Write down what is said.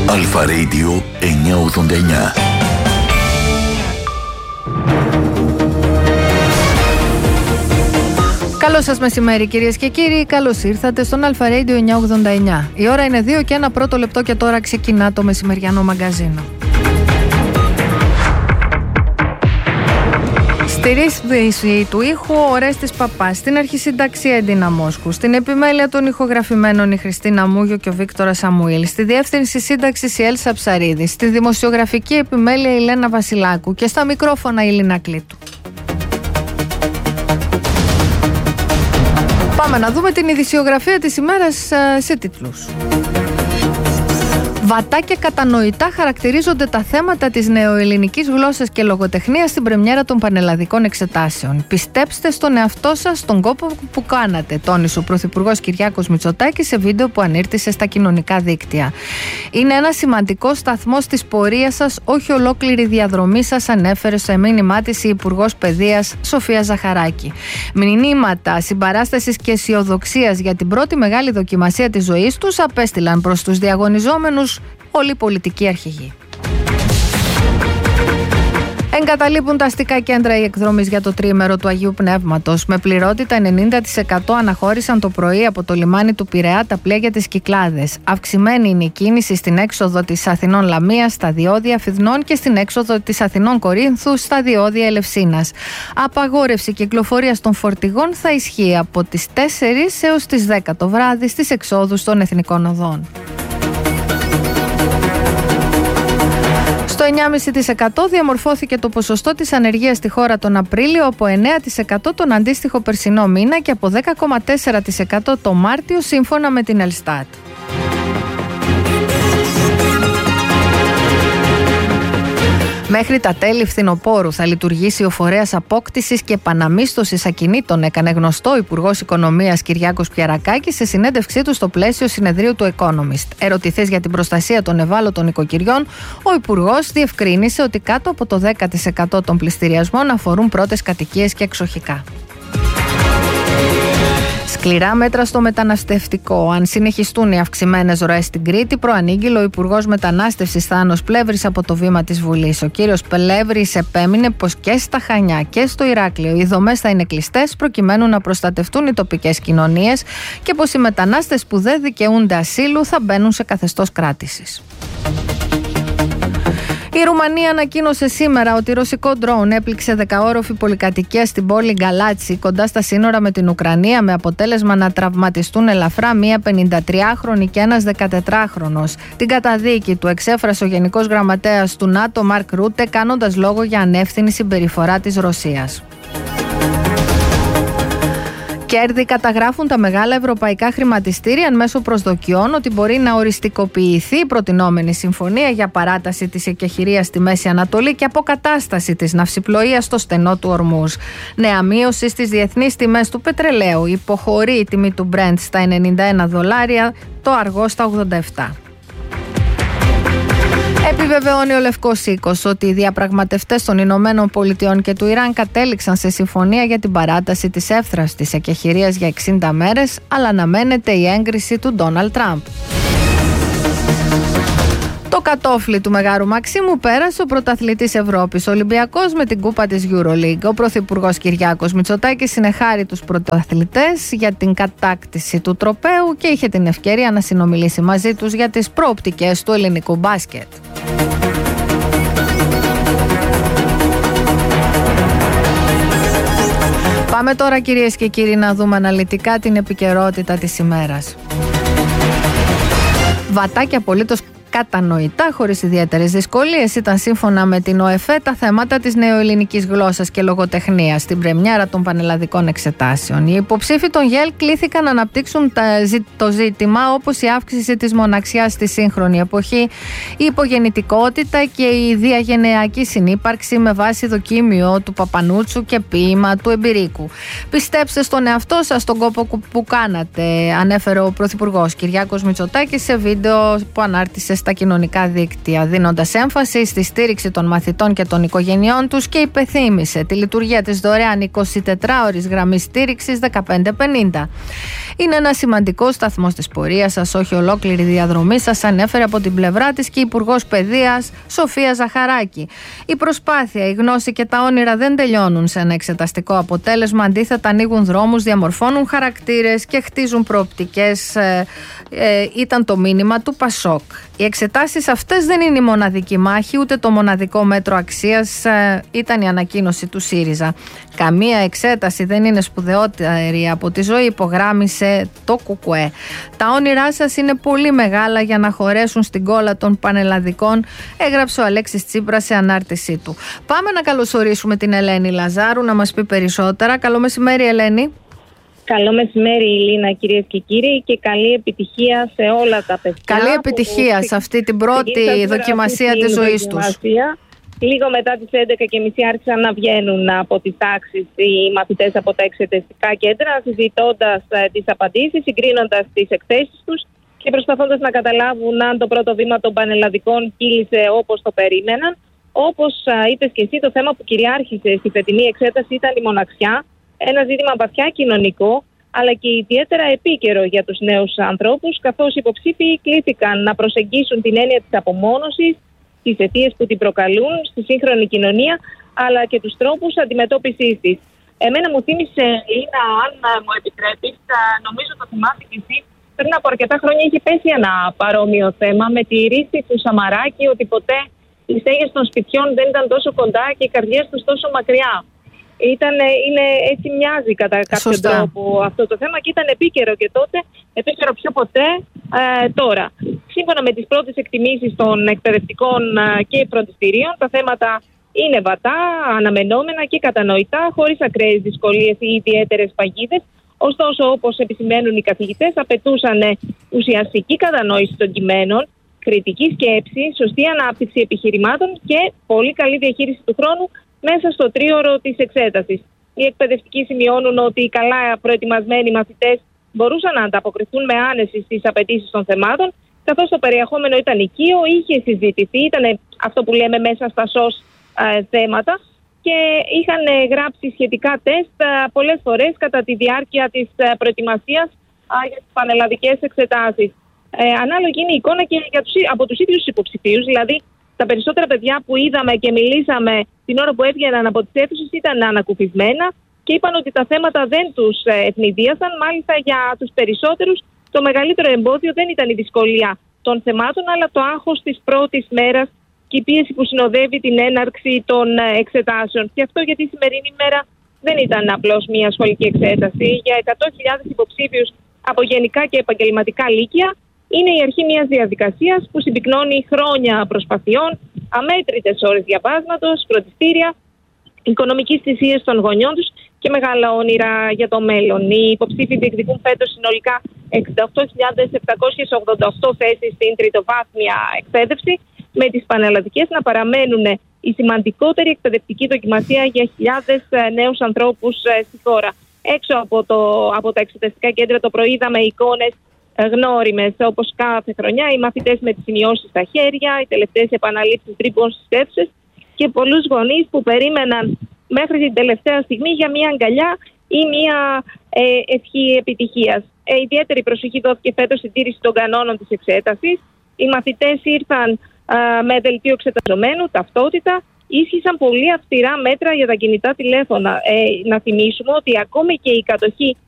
Αλφα Radio 989. Καλό σας μεσημέρι κυρίες και κύριοι, καλώς ήρθατε στον Αλφα Radio 989. Η ώρα είναι 2 και ένα πρώτο λεπτό και τώρα ξεκινά το μεσημεριανό μαγκαζίνο. Στη ρύθμιση του ήχου ο Ορέστης Παπάς, στην αρχισυνταξία Εντίνα Μόσκου, στην επιμέλεια των ηχογραφημένων η Χριστίνα Μούγιο και ο Βίκτορας Σαμουήλ, στη διεύθυνση σύνταξης η Έλσα Ψαρίδη, στη δημοσιογραφική επιμέλεια η Λένα Βασιλάκου και στα μικρόφωνα η Λίνα Κλήτου. Πάμε να δούμε την ειδησιογραφία της ημέρας σε τίτλους. Βατά και κατανοητά χαρακτηρίζονται τα θέματα της νεοελληνικής γλώσσας και λογοτεχνίας στην πρεμιέρα των πανελλαδικών εξετάσεων. Πιστέψτε στον εαυτό σας στον κόπο που κάνατε, τόνισε ο Πρωθυπουργός Κυριάκος Μητσοτάκης σε βίντεο που ανήρτησε στα κοινωνικά δίκτυα. Είναι ένα σημαντικό σταθμός της πορείας σας, όχι ολόκληρη διαδρομή σας, ανέφερε στο μήνυμά της η Υπουργός Παιδείας Σοφία Ζαχαράκη. Μηνύματα συμπαράστασης και αισιοδοξίας για την πρώτη μεγάλη δοκιμασία της ζωής τους απέστειλαν προς τους διαγωνιζόμενους όλοι οι πολιτικοί αρχηγοί. Εγκαταλείπουν τα αστικά κέντρα οι εκδρομείς για το τριήμερο του Αγίου Πνεύματος. Με πληρότητα 90% αναχώρησαν το πρωί από το λιμάνι του Πειραιά τα πλοία για τις Κυκλάδες. Αυξημένη είναι η κίνηση στην έξοδο της Αθηνών Λαμίας στα διόδια Φιδνών και στην έξοδο της Αθηνών Κορίνθου στα διόδια Ελευσίνας. Απαγόρευση κυκλοφορίας των φορτηγών θα ισχύει από τις 4 έως τις 10 το βράδυ στις εξόδους των εθνικών οδών. Στο 9,5% διαμορφώθηκε το ποσοστό της ανεργίας στη χώρα τον Απρίλιο, από 9% τον αντίστοιχο περσινό μήνα και από 10,4% το Μάρτιο, σύμφωνα με την Ελστάτ. Μέχρι τα τέλη φθινοπόρου θα λειτουργήσει ο φορέας απόκτησης και επαναμίσθωσης ακινήτων, έκανε γνωστό ο Υπουργός Οικονομίας Κυριάκος Πιερακάκης σε συνέντευξή του στο πλαίσιο συνεδρίου του Economist. Ερωτηθής για την προστασία των ευάλωτων οικοκυριών, ο Υπουργός διευκρίνησε ότι κάτω από το 10% των πληστηριασμών αφορούν πρώτες κατοικίες και εξοχικά. Σκληρά μέτρα στο μεταναστευτικό. Αν συνεχιστούν οι αυξημένες ροές στην Κρήτη, προανήγγειλε ο Υπουργός Μετανάστευσης Θάνος Πλεύρης από το βήμα της Βουλής. Ο κύριος Πλεύρης επέμεινε πως και στα Χανιά και στο Ηράκλειο οι δομές θα είναι κλειστές προκειμένου να προστατευτούν οι τοπικές κοινωνίες και πως οι μετανάστες που δεν δικαιούνται ασύλου θα μπαίνουν σε καθεστώς κράτησης. Η Ρουμανία ανακοίνωσε σήμερα ότι ρωσικό ντρόουν έπληξε 10όροφη πολυκατοικία στην πόλη Γκαλάτσι κοντά στα σύνορα με την Ουκρανία, με αποτέλεσμα να τραυματιστούν ελαφρά μία 53χρονη και ένας 14χρονος. Την καταδίκη του εξέφρασε ο Γενικός Γραμματέας του ΝΑΤΟ Μαρκ Ρούτε, κάνοντας λόγο για ανεύθυνη συμπεριφορά της Ρωσίας. Κέρδη καταγράφουν τα μεγάλα ευρωπαϊκά χρηματιστήρια εν μέσω προσδοκιών ότι μπορεί να οριστικοποιηθεί η προτινόμενη συμφωνία για παράταση της εκεχηρίας στη Μέση Ανατολή και αποκατάσταση της ναυσιπλοείας στο στενό του Ορμούζ. Νέα μείωση στις διεθνείς τιμές του πετρελαίου. Υποχωρεί η τιμή του Brent στα $91, το αργό στα 87. Επιβεβαιώνει ο Λευκός Οίκος ότι οι διαπραγματευτές των Ηνωμένων Πολιτειών και του Ιράν κατέληξαν σε συμφωνία για την παράταση της εύθραυστης εκεχηρίας για 60 μέρες, αλλά αναμένεται η έγκριση του Ντόναλντ Τραμπ. Το κατόφλι του Μεγάρου Μαξίμου πέρασε ο πρωταθλητής Ευρώπης Ολυμπιακός με την κούπα της EuroLeague. Ο Πρωθυπουργός Κυριάκος Μητσοτάκης συνεχάρει τους πρωταθλητές για την κατάκτηση του τροπαίου και είχε την ευκαιρία να συνομιλήσει μαζί τους για τις προοπτικές του ελληνικού μπάσκετ. Πάμε τώρα κυρίες και κύριοι να δούμε αναλυτικά την επικαιρότητα της ημέρας. Βατά και απολύτως κατανοητά, χωρίς ιδιαίτερες δυσκολίες, ήταν σύμφωνα με την ΟΕΦΕ τα θέματα της νεοελληνικής γλώσσας και λογοτεχνίας στην πρεμιέρα των πανελλαδικών εξετάσεων. Οι υποψήφοι των ΓΕΛ κλήθηκαν να αναπτύξουν το ζήτημα, όπως η αύξηση της μοναξιάς στη σύγχρονη εποχή, η υπογεννητικότητα και η διαγενειακή συνύπαρξη με βάση δοκίμιο του Παπανούτσου και ποίημα του Εμπειρίκου. Πιστέψτε στον εαυτό σας τον κόπο που κάνατε, ανέφερε ο Πρωθυπουργός Κυριάκος Μητσοτάκης σε βίντεο που ανάρτησε στα κοινωνικά δίκτυα, δίνοντας έμφαση στη στήριξη των μαθητών και των οικογενειών τους, και υπενθύμησε τη λειτουργία της δωρεάν 24ωρης γραμμής στήριξης 1550. Είναι ένα σημαντικό σταθμός της πορείας σας, όχι ολόκληρη διαδρομή σας, ανέφερε από την πλευρά της και η Υπουργός Παιδείας Σοφία Ζαχαράκη. Η προσπάθεια, η γνώση και τα όνειρα δεν τελειώνουν σε ένα εξεταστικό αποτέλεσμα. Αντίθετα, ανοίγουν δρόμους, διαμορφώνουν χαρακτήρες και χτίζουν προοπτικές. Ήταν το μήνυμα του Πασόκ. Οι εξετάσεις αυτές δεν είναι η μοναδική μάχη, ούτε το μοναδικό μέτρο αξίας, ήταν η ανακοίνωση του ΣΥΡΙΖΑ. Καμία εξέταση δεν είναι σπουδαιότερη από τη ζωή, υπογράμμισε το ΚΚΕ. Τα όνειρά σας είναι πολύ μεγάλα για να χωρέσουν στην κόλλα των πανελλαδικών, έγραψε ο Αλέξης Τσίπρας σε ανάρτησή του. Πάμε να καλωσορίσουμε την Ελένη Λαζάρου να μας πει περισσότερα. Καλό μεσημέρι, Ελένη. Καλό μεσημέρι, Ηλίνα, κυρίες και κύριοι, και καλή επιτυχία σε όλα τα παιδιά. Καλή επιτυχία σε αυτή την πρώτη δοκιμασία της ζωής τους. Λίγο μετά τις 11:30 άρχισαν να βγαίνουν από τις τάξεις οι μαθητές από τα εξεταστικά κέντρα, συζητώντας τις απαντήσεις, συγκρίνοντας τις εκθέσεις τους και προσπαθώντας να καταλάβουν αν το πρώτο βήμα των πανελλαδικών κύλησε όπως το περίμεναν. Όπως είπες και εσύ, το θέμα που κυριάρχησε στη φετινή εξέταση ήταν η μοναξιά. Ένα ζήτημα βαθιά κοινωνικό, αλλά και ιδιαίτερα επίκαιρο για τους νέους ανθρώπους, καθώς οι υποψήφοι κλήθηκαν να προσεγγίσουν την έννοια της απομόνωσης, τις αιτίες που την προκαλούν στη σύγχρονη κοινωνία, αλλά και τους τρόπους αντιμετώπισης της. Εμένα μου θύμισε, Λίνα, αν μου επιτρέπεις, νομίζω το θυμάστε και εσύ, πριν από αρκετά χρόνια είχε πέσει ένα παρόμοιο θέμα με τη ρίση του Σαμαράκη, ότι ποτέ οι στέγες των σπιτιών δεν ήταν τόσο κοντά και οι καρδιές τους τόσο μακριά. Έτσι μοιάζει κατά κάποιο τρόπο αυτό το θέμα και ήταν επίκαιρο και τότε, επίκαιρο πιο ποτέ τώρα. Σύμφωνα με τις πρώτες εκτιμήσεις των εκπαιδευτικών και φροντιστηρίων, τα θέματα είναι βατά, αναμενόμενα και κατανοητά, χωρίς ακραίες δυσκολίες ή ιδιαίτερες παγίδες. Ωστόσο, όπως επισημαίνουν οι καθηγητές, απαιτούσαν ουσιαστική κατανόηση των κειμένων, κριτική σκέψη, σωστή ανάπτυξη επιχειρημάτων και πολύ καλή διαχείριση του χρόνου μέσα στο τρίωρο της εξέτασης. Οι εκπαιδευτικοί σημειώνουν ότι οι καλά προετοιμασμένοι μαθητές μπορούσαν να ανταποκριθούν με άνεση στις απαιτήσεις των θεμάτων, καθώς το περιεχόμενο ήταν οικείο, είχε συζητηθεί, ήταν αυτό που λέμε μέσα στα ΣΟΣ θέματα και είχαν γράψει σχετικά τεστ πολλές φορές κατά τη διάρκεια της προετοιμασίας για τις πανελλαδικές εξετάσεις. Ανάλογη είναι η εικόνα και από τους ίδιους υποψηφίους, δηλαδή τα περισσότερα παιδιά που είδαμε και μιλήσαμε την ώρα που έβγαιναν από τις αίθουσες ήταν ανακουφισμένα και είπαν ότι τα θέματα δεν τους ευνηδίασαν. Μάλιστα, για τους περισσότερους το μεγαλύτερο εμπόδιο δεν ήταν η δυσκολία των θεμάτων, αλλά το άγχος της πρώτης μέρας και η πίεση που συνοδεύει την έναρξη των εξετάσεων. Και αυτό γιατί η σημερινή μέρα δεν ήταν απλώς μια σχολική εξέταση. Για 100.000 υποψήφιους από γενικά και επαγγελματικά λύκεια, είναι η αρχή μιας διαδικασίας που συμπυκνώνει χρόνια προσπαθειών, αμέτρητες ώρες διαβάσματος, φροντιστήρια, οικονομικής θυσίας των γονιών τους και μεγάλα όνειρα για το μέλλον. Οι υποψήφοι διεκδικούν φέτος συνολικά 68.788 θέσεις στην τριτοβάθμια εκπαίδευση, με τις πανελλαδικές να παραμένουν η σημαντικότερη εκπαιδευτική δοκιμασία για χιλιάδες νέους ανθρώπους στη χώρα. Έξω από τα εξεταστικά κέντρα το πρωί είδαμε εικόνες γνώριμες, όπως κάθε χρονιά, οι μαθητές με τις σημειώσεις στα χέρια, οι τελευταίες επαναλήψεις τρύπων στις αίθουσες και πολλούς γονείς που περίμεναν μέχρι την τελευταία στιγμή για μια αγκαλιά ή μια ευχή επιτυχίας. Ιδιαίτερη προσοχή δόθηκε φέτος στην τήρηση των κανόνων της εξέτασης. Οι μαθητές ήρθαν με δελτίο εξεταζομένου, ταυτότητα. Ίσχυσαν πολύ αυστηρά μέτρα για τα κινητά τηλέφωνα. Να θυμίσουμε ότι ακόμη και η κατοχή